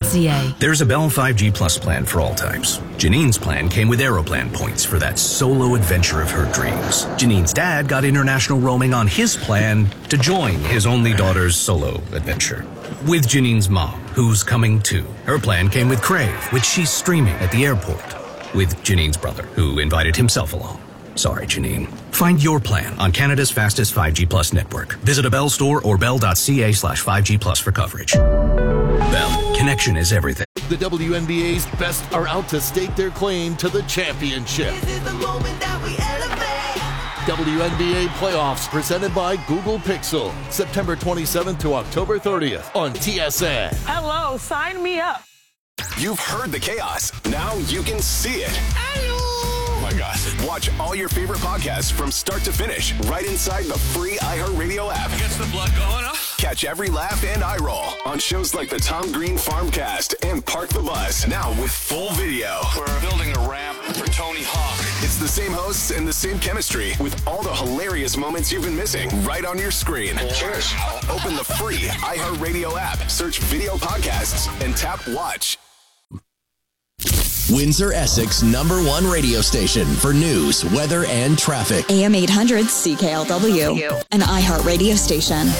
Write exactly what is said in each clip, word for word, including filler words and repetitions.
C A. There's a Bell five G Plus plan for all types. Janine's plan came with Aeroplan points for that solo adventure of her dreams. Janine's dad got international roaming on his plan to join his only daughter's solo adventure. With Janine's mom, who's coming too. Her plan came with Crave, which she's streaming at the airport. With Janine's brother, who invited himself along. Sorry, Janine. Find your plan on Canada's fastest five G Plus network. Visit a Bell store or bell.ca slash 5G Plus for coverage. Bell, connection is everything. The W N B A's best are out to stake their claim to the championship. This is the moment that we elevate. W N B A playoffs presented by Google Pixel. September twenty-seventh to October thirtieth on T S N. Hello, sign me up. You've heard the chaos. Now you can see it. Hello. Oh my God. Watch all your favorite podcasts from start to finish right inside the free iHeartRadio app. Gets the blood going, huh? Catch every laugh and eye roll on shows like the Tom Green Farmcast and Park the Bus. Now with full video. We're building a ramp for Tony Hawk. It's the same hosts and the same chemistry with all the hilarious moments you've been missing right on your screen. Cheers. Open the free iHeartRadio app, search video podcasts, and tap watch. Windsor, Essex number one radio station for news, weather, and traffic. A M eight hundred C K L W, an iHeart radio station.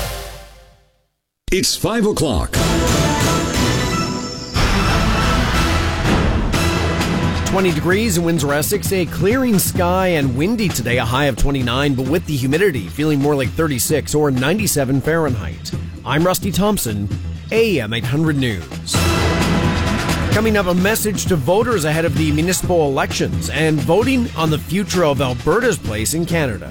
It's five o'clock. twenty degrees in Windsor, Essex, a clearing sky and windy today, a high of twenty-nine, but with the humidity feeling more like thirty-six or ninety-seven Fahrenheit. I'm Rusty Thompson, A M eight hundred News. Coming up, a message to voters ahead of the municipal elections and voting on the future of Alberta's place in Canada.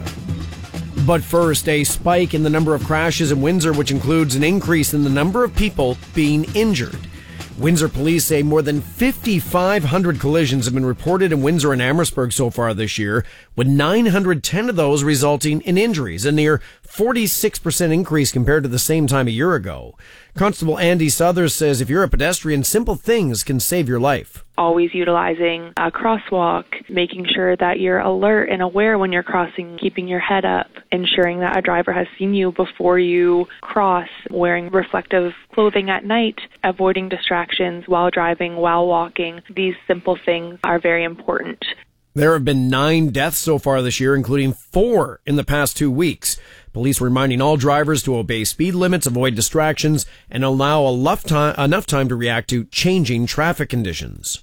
But first, a spike in the number of crashes in Windsor, which includes an increase in the number of people being injured. Windsor police say more than fifty-five hundred collisions have been reported in Windsor and Amherstburg so far this year, with nine hundred ten of those resulting in injuries, a near forty-six percent increase compared to the same time a year ago. Constable Andy Southers says if you're a pedestrian, simple things can save your life. Always utilizing a crosswalk, making sure that you're alert and aware when you're crossing, keeping your head up, ensuring that a driver has seen you before you cross, wearing reflective clothing at night, avoiding distractions while driving, while walking. These simple things are very important. There have been nine deaths so far this year, including four in the past two weeks. Police reminding all drivers to obey speed limits, avoid distractions, and allow enough time, enough time to react to changing traffic conditions.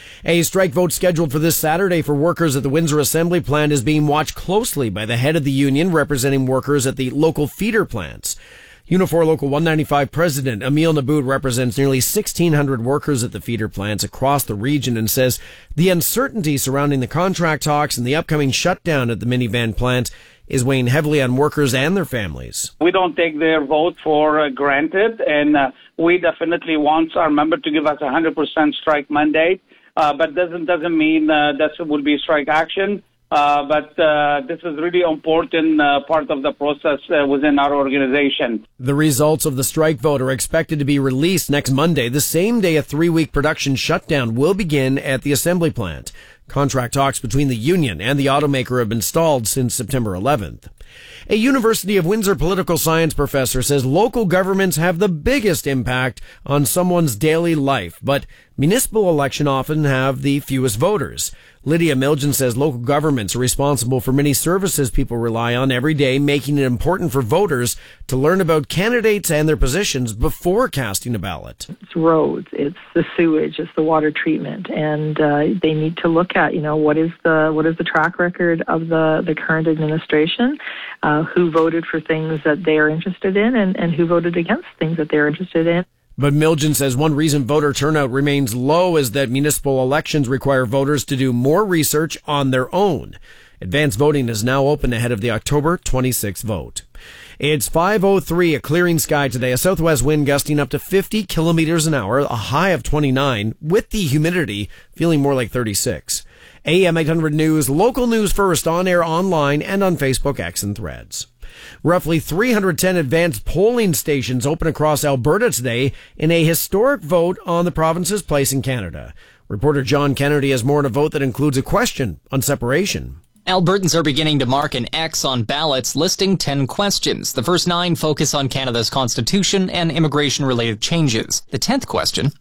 A strike vote scheduled for this Saturday for workers at the Windsor Assembly Plant is being watched closely by the head of the union representing workers at the local feeder plants. Unifor Local one ninety-five President Emile Nabout represents nearly sixteen hundred workers at the feeder plants across the region and says the uncertainty surrounding the contract talks and the upcoming shutdown at the minivan plant is weighing heavily on workers and their families. We don't take their vote for uh, granted, and uh, we definitely want our member to give us a one hundred percent strike mandate. Uh, but doesn't doesn't mean uh, that will be strike action. Uh, but uh, this is really important uh, part of the process uh, within our organization. The results of the strike vote are expected to be released next Monday, the same day a three-week production shutdown will begin at the assembly plant. Contract talks between the union and the automaker have been stalled since September eleventh. A University of Windsor political science professor says local governments have the biggest impact on someone's daily life, but municipal elections often have the fewest voters. Lydia Milgen says local governments are responsible for many services people rely on every day, making it important for voters to learn about candidates and their positions before casting a ballot. It's roads, it's the sewage, it's the water treatment, and uh, they need to look at, you know, what is the what is the track record of the, the current administration, uh, who voted for things that they are interested in, and, and who voted against things that they're interested in. But Milgen says one reason voter turnout remains low is that municipal elections require voters to do more research on their own. Advanced voting is now open ahead of the October twenty-sixth vote. It's five oh three, a clearing sky today, a southwest wind gusting up to fifty kilometers an hour, a high of twenty-nine, with the humidity feeling more like thirty-six. A M eight hundred News, local news first, on air, online, and on Facebook, X, and Threads. Roughly three hundred ten advanced polling stations open across Alberta today in a historic vote on the province's place in Canada. Reporter John Kennedy has more on a vote that includes a question on separation. Albertans are beginning to mark an X on ballots listing ten questions. The first nine focus on Canada's constitution and immigration-related changes. The tenth question,